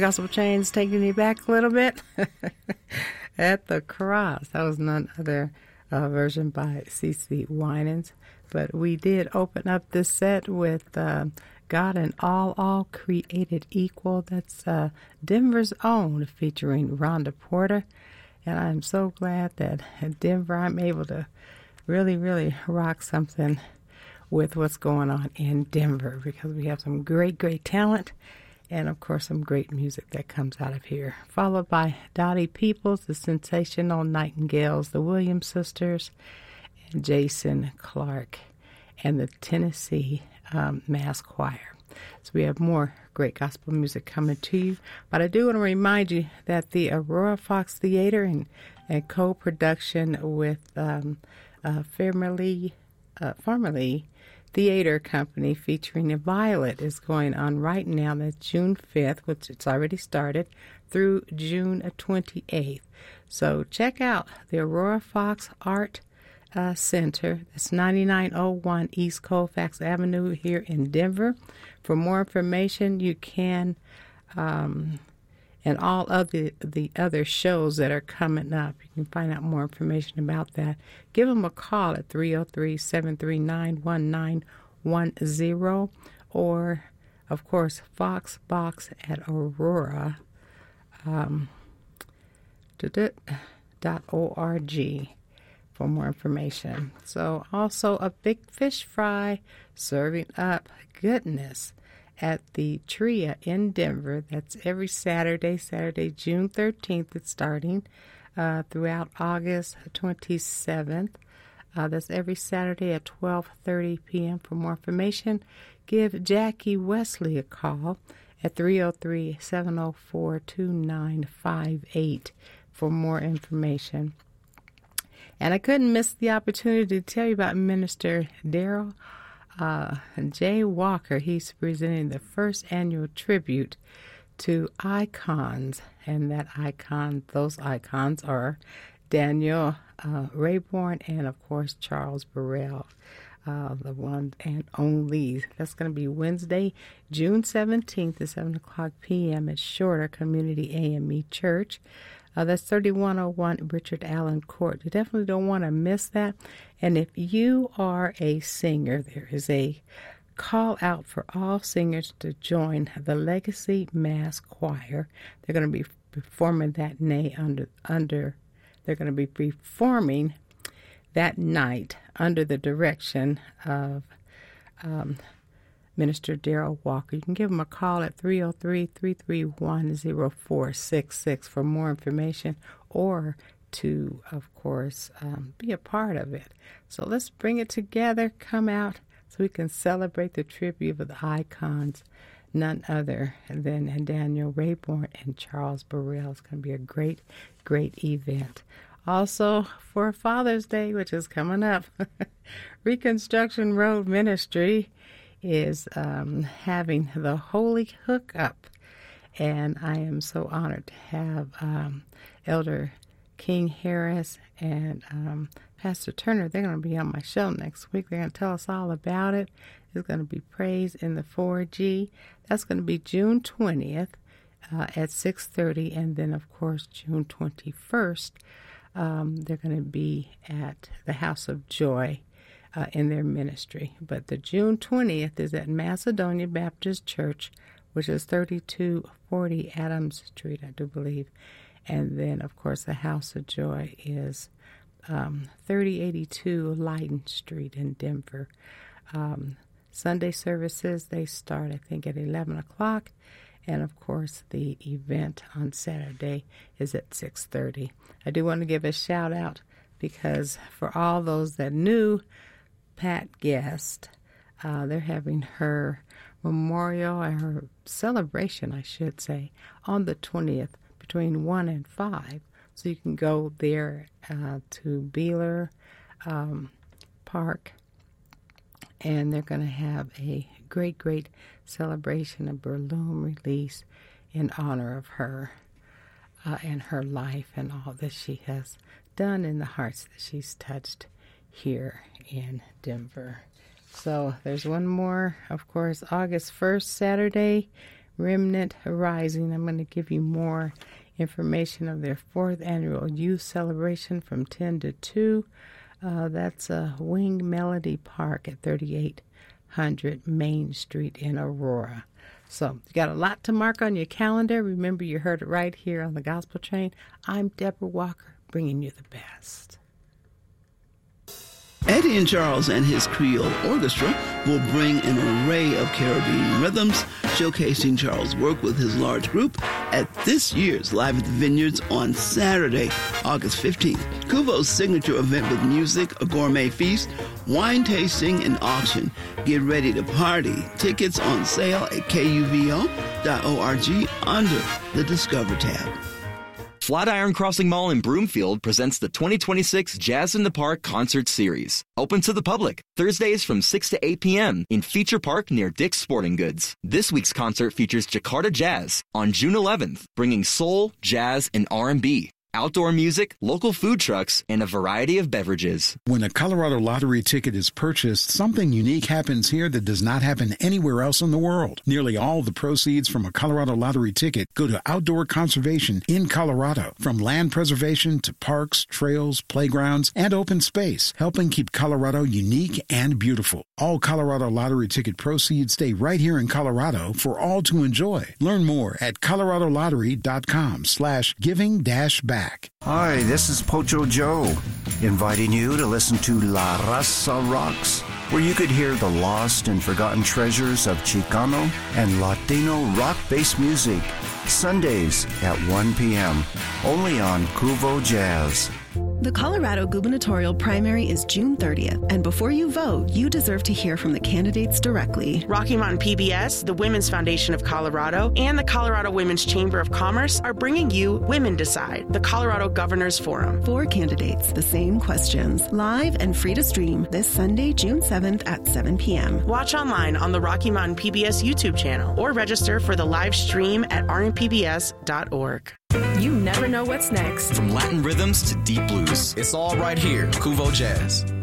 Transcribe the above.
Gospel Chains taking you back a little bit. At the Cross. That was none other version by CeCe Winans. But we did open up this set with God and All Created Equal. That's Denver's Own featuring Rhonda Porter. And I'm so glad that in Denver I'm able to really, really rock something with what's going on in Denver, because we have some great, great talent and, of course, some great music that comes out of here. Followed by Dottie Peoples, the Sensational Nightingales, the Williams Sisters, and Jason Clark, and the Tennessee Mass Choir. So we have more great gospel music coming to you. But I do want to remind you that the Aurora Fox Theater and co-production with Farmerly Theater Company featuring Violet is going on right now. That's June 5th, which it's already started, through June 28th. So check out the Aurora Fox Art Center. That's 9901 East Colfax Avenue here in Denver. For more information, you can, and all of the other shows that are coming up, you can find out more information about that. Give them a call at 303-739-1910, or, of course, Foxbox at Aurora .org for more information. So also a big fish fry serving up goodness at the Tria in Denver. That's every Saturday, June 13th. It's starting throughout August 27th. That's every Saturday at 12:30 p.m. For more information, give Jackie Wesley a call at 303-704-2958 for more information. And I couldn't miss the opportunity to tell you about Minister Daryl J. Walker. He's presenting the first annual tribute to icons, and those icons are Daniel Rayborn and, of course, Charles Burrell, the one and only. That's going to be Wednesday, June 17th at 7 o'clock p.m. at Shorter Community AME Church. That's 3101 Richard Allen Court. You definitely don't want to miss that. And if you are a singer, there is a call out for all singers to join the Legacy Mass Choir. They're going to be performing that night under the direction of Minister Daryl Walker. You can give him a call at 303-331-0466 for more information, or to, of course, be a part of it. So let's bring it together, come out, so we can celebrate the tribute of the icons, none other than Daniel Rayborn and Charles Burrell. It's going to be a great, great event. Also, for Father's Day, which is coming up, Reconstruction Road Ministry is having the Holy Hookup, and I am so honored to have Elder King Harris and Pastor Turner. They're going to be on my show next week. They're going to tell us all about it. It's going to be Praise in the 4G. That's going to be June 20th at 6:30, and then, of course, June 21st, they're going to be at the House of Joy in their ministry. But the June 20th is at Macedonia Baptist Church, which is 3240 Adams Street, I do believe. And then, of course, the House of Joy is 3082 Leighton Street in Denver. Sunday services, they start, I think, at 11 o'clock. And, of course, the event on Saturday is at 6:30. I do want to give a shout-out because for all those that knew Pat Guest, they're having her memorial, or her celebration, I should say, on the 20th between 1 and 5. So you can go there to Beeler Park, and they're going to have a great, great celebration, a balloon release in honor of her and her life and all that she has done in the hearts that she's touched here in Denver. So there's one more, of course, August 1st, Saturday, Remnant Rising. I'm going to give you more information of their 4th annual youth celebration from 10 to 2. That's Wing Melody Park at 3800 Main Street in Aurora. So you got a lot to mark on your calendar. Remember, you heard it right here on the Gospel Train. I'm Deborah Walker, bringing you the best. Eddie and Charles and his Creole Orchestra will bring an array of Caribbean rhythms, showcasing Charles' work with his large group at this year's Live at the Vineyards on Saturday, August 15th. Kuvo's signature event with music, a gourmet feast, wine tasting, and auction. Get ready to party. Tickets on sale at kuvo.org under the Discover tab. Flatiron Crossing Mall in Broomfield presents the 2026 Jazz in the Park Concert Series. Open to the public, Thursdays from 6 to 8 p.m. in Feature Park near Dick's Sporting Goods. This week's concert features Jakarta Jazz on June 11th, bringing soul, jazz, and R&B. Outdoor music, local food trucks, and a variety of beverages. When a Colorado Lottery ticket is purchased, something unique happens here that does not happen anywhere else in the world. Nearly all the proceeds from a Colorado Lottery ticket go to outdoor conservation in Colorado, from land preservation to parks, trails, playgrounds, and open space, helping keep Colorado unique and beautiful. All Colorado Lottery ticket proceeds stay right here in Colorado for all to enjoy. Learn more at coloradolottery.com/giving-back. Hi, this is Pocho Joe, inviting you to listen to La Raza Rocks, where you could hear the lost and forgotten treasures of Chicano and Latino rock-based music, Sundays at 1 p.m., only on Kuvo Jazz. The Colorado gubernatorial primary is June 30th, and before you vote, you deserve to hear from the candidates directly. Rocky Mountain PBS, the Women's Foundation of Colorado, and the Colorado Women's Chamber of Commerce are bringing you Women Decide, the Colorado Governors Forum. 4 candidates, the same questions, live and free to stream this Sunday, June 7th at 7 p.m. Watch online on the Rocky Mountain PBS YouTube channel or register for the live stream at rmpbs.org. You never know what's next. From Latin rhythms to deep blues. It's all right here, Kuvo Jazz.